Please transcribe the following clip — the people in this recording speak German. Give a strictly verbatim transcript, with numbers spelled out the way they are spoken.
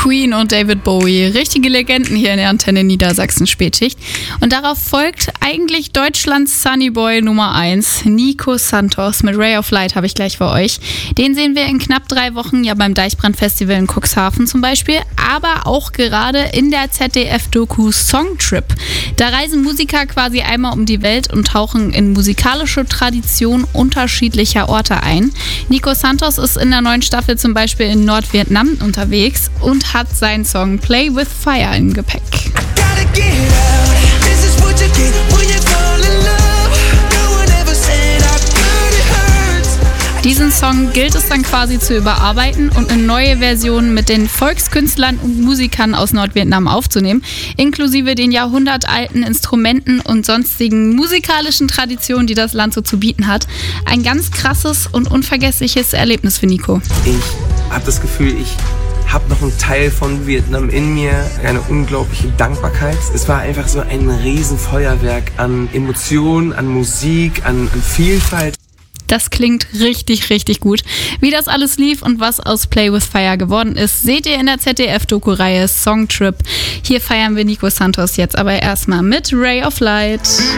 Queen und David Bowie, richtige Legenden hier in der Antenne Niedersachsen Spätschicht. Und darauf folgt eigentlich Deutschlands Sunnyboy Nummer eins, Nico Santos mit Ray of Light habe ich gleich für euch. Den sehen wir in knapp drei Wochen ja beim Deichbrand-Festival in Cuxhaven zum Beispiel, aber auch gerade in der Z D F-Doku Songtrip. Da reisen Musiker quasi einmal um die Welt und tauchen in musikalische Tradition unterschiedlicher Orte ein. Nico Santos ist in der neuen Staffel zum Beispiel in Nordvietnam unterwegs und hat seinen Song Play with Fire im Gepäck. Diesen Song gilt es dann quasi zu überarbeiten und eine neue Version mit den Volkskünstlern und Musikern aus Nordvietnam aufzunehmen, inklusive den jahrhundertalten Instrumenten und sonstigen musikalischen Traditionen, die das Land so zu bieten hat. Ein ganz krasses und unvergessliches Erlebnis für Nico. Ich habe das Gefühl, ich habe noch einen Teil von Vietnam in mir, eine unglaubliche Dankbarkeit. Es war einfach so ein Riesenfeuerwerk an Emotionen, an Musik, an, an Vielfalt. Das klingt richtig, richtig gut. Wie das alles lief und was aus Play with Fire geworden ist, seht ihr in der Z D F-Doku-Reihe Songtrip. Hier feiern wir Nico Santos jetzt aber erstmal mit Ray of Light.